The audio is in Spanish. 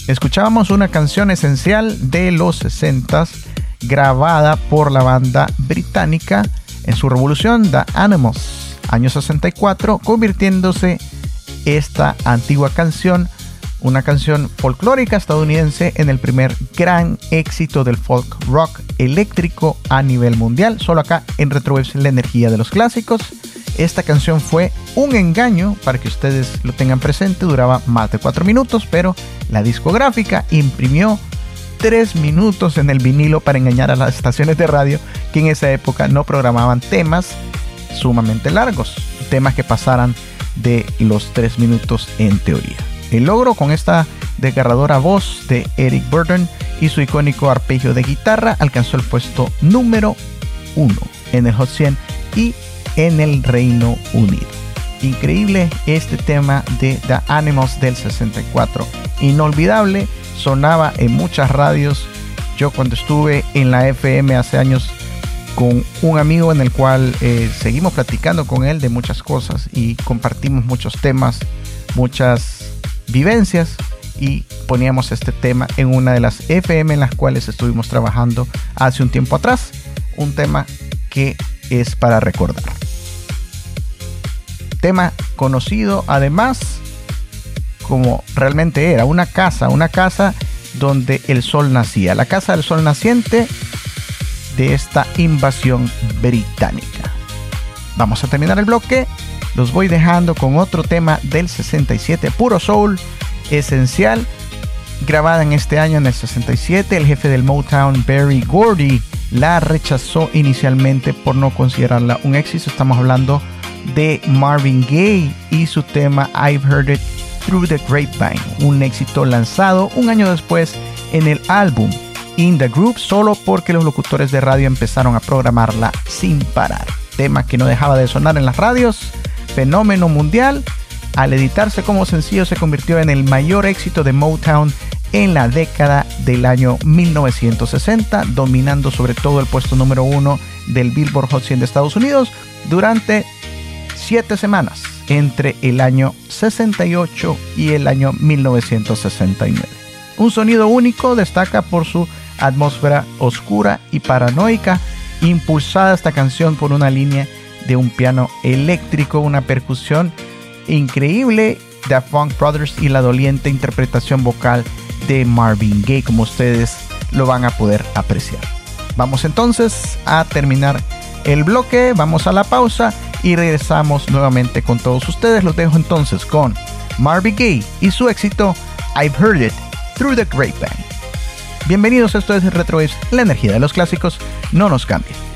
Escuchábamos una canción esencial de los 60s grabada por la banda británica en su revolución The Animals, año 64, convirtiéndose esta antigua canción, una canción folclórica estadounidense, en el primer gran éxito del folk rock eléctrico a nivel mundial. Solo acá en Retrowaves, la energía de los clásicos. Esta canción fue un engaño, para que ustedes lo tengan presente. Duraba más de 4 minutos, pero la discográfica imprimió 3 minutos en el vinilo para engañar a las estaciones de radio, que en esa época no programaban temas sumamente largos, temas que pasaran de los 3 minutos en teoría. El logro, con esta desgarradora voz de Eric Burdon y su icónico arpegio de guitarra, alcanzó el puesto número 1 en el Hot 100 y en el Reino Unido. Increíble este tema de The Animals del 64. Inolvidable, sonaba en muchas radios. Yo, cuando estuve en la FM hace años con un amigo, en el cual seguimos platicando con él de muchas cosas y compartimos muchos temas, muchas vivencias, y poníamos este tema en una de las FM en las cuales estuvimos trabajando hace un tiempo atrás. Un tema que es para recordar. Tema conocido además como realmente era una casa donde el sol nacía, la casa del sol naciente de esta invasión británica. Vamos a terminar el bloque. Los voy dejando con otro tema del 67, puro soul, esencial, grabada en este año, en el 67. El jefe del Motown, Berry Gordy, la rechazó inicialmente por no considerarla un éxito. Estamos hablando de Marvin Gaye y su tema I've Heard It Through the Grapevine, un éxito lanzado un año después en el álbum In the Groove, solo porque los locutores de radio empezaron a programarla sin parar. Tema que no dejaba de sonar en las radios, fenómeno mundial. Al editarse como sencillo, se convirtió en el mayor éxito de Motown en la década del año 1960, dominando sobre todo el puesto número 1 del Billboard Hot 100 de Estados Unidos durante 7 semanas, entre el año 68 y el año 1969. Un sonido único, destaca por su atmósfera oscura y paranoica, impulsada esta canción por una línea de un piano eléctrico, una percusión increíble de Funk Brothers y la doliente interpretación vocal de Marvin Gaye, como ustedes lo van a poder apreciar. Vamos entonces a terminar el bloque, vamos a la pausa y regresamos nuevamente con todos ustedes. Los dejo entonces con Marvin Gaye y su éxito I've Heard It Through the Grapevine. Bienvenidos, esto es Retrowaves, la energía de los clásicos. No nos cambien.